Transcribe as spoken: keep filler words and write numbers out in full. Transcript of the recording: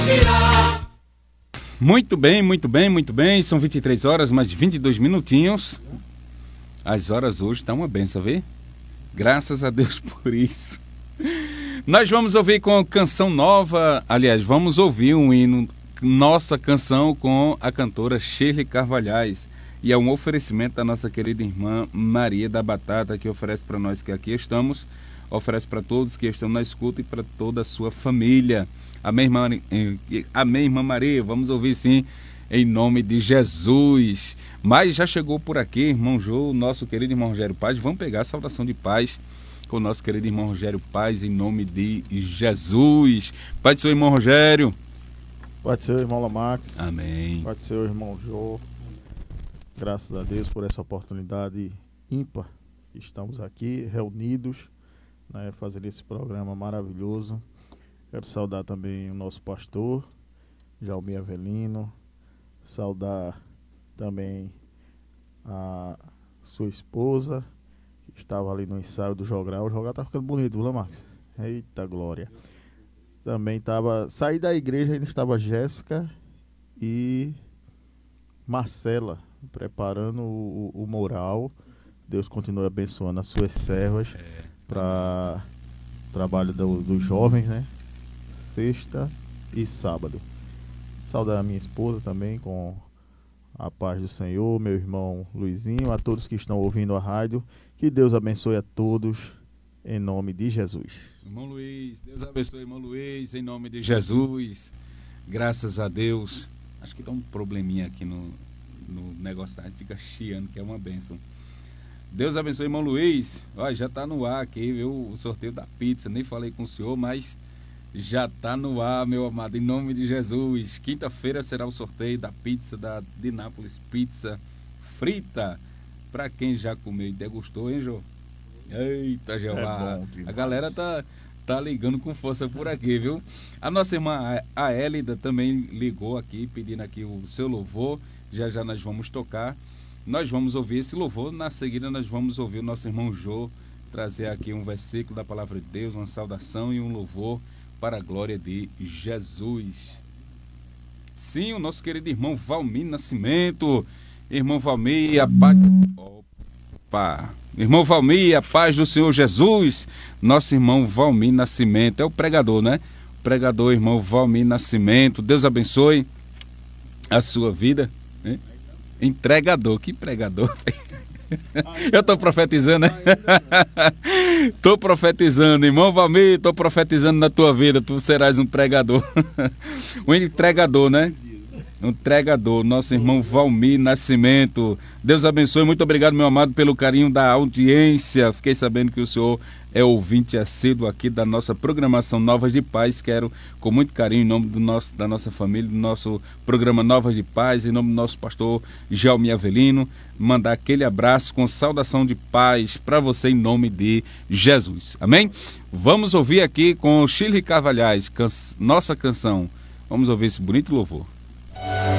Muito bem, muito bem, muito bem. São vinte e três horas, mais vinte e dois minutinhos. As horas hoje estão uma benção, vê? Graças a Deus por isso. Nós vamos ouvir com canção nova, aliás, vamos ouvir um hino, nossa canção com a cantora Shirley Carvalhais. E é um oferecimento da nossa querida irmã Maria da Batata, que oferece para nós que aqui estamos, oferece para todos que estão na escuta e para toda a sua família. Amém, irmã, amém, irmã Maria, vamos ouvir sim, em nome de Jesus. Mas já chegou por aqui, irmão Jô, nosso querido irmão Rogério Paz. Vamos pegar a saudação de paz com o nosso querido irmão Rogério Paz, em nome de Jesus. Pai do seu irmão Rogério. Pai do seu irmão Lamax. Amém. Pai do seu irmão Jô. Graças a Deus por essa oportunidade ímpar. Estamos aqui reunidos, né, fazendo esse programa maravilhoso. Quero saudar também o nosso pastor, Jaumir Avelino. Saudar também a sua esposa, que estava ali no ensaio do Jogral. O Jogral tá ficando bonito, viu, Max? Eita glória. Também estava... Saí da igreja, ainda estava Jéssica e Marcela, preparando o, o, o moral. Deus continue abençoando as suas servas é. para o trabalho do, dos jovens, né? Sexta e sábado. Saudar a minha esposa também com a paz do Senhor, meu irmão Luizinho, a todos que estão ouvindo a rádio. Que Deus abençoe a todos, em nome de Jesus. Irmão Luiz, Deus abençoe, irmão Luiz, em nome de Jesus. Graças a Deus. Acho que dá um probleminha aqui no, no negócio, tá? Fica chiando, que é uma bênção. Deus abençoe, irmão Luiz. Ó, já tá no ar aqui, viu? O sorteio da pizza. Nem falei com o senhor, mas já tá no ar, meu amado, em nome de Jesus. Quinta-feira será o sorteio da pizza da de Nápoles, pizza frita. Pra quem já comeu e degustou, hein, Jô? Eita, Jeová. É a galera tá, tá ligando com força por aqui, viu? A nossa irmã, a Élida, também ligou aqui, pedindo aqui o seu louvor. Já já nós vamos tocar. Nós vamos ouvir esse louvor. Na seguida nós vamos ouvir o nosso irmão Jô trazer aqui um versículo da palavra de Deus, uma saudação e um louvor para a glória de Jesus. Sim, o nosso querido irmão Valmir Nascimento. Irmão Valmir, a paz... Opa! Irmão Valmir, a paz do Senhor Jesus. Nosso irmão Valmir Nascimento. É o pregador, né? O pregador, irmão Valmir Nascimento. Deus abençoe a sua vida. Né? Entregador. Que pregador? Eu estou profetizando, né? Estou profetizando, irmão Valmir, estou profetizando na tua vida. Tu serás um pregador. Um entregador, né? Um entregador, nosso irmão Valmir Nascimento. Deus abençoe, muito obrigado, meu amado, pelo carinho da audiência. Fiquei sabendo que o senhor é ouvinte assíduo aqui da nossa programação Novas de Paz. Quero, com muito carinho, em nome do nosso, da nossa família, do nosso programa Novas de Paz, em nome do nosso pastor Jaumir Avelino, mandar aquele abraço com saudação de paz para você, em nome de Jesus. Amém? Vamos ouvir aqui com Shirley Carvalhais, can... nossa canção. Vamos ouvir esse bonito louvor.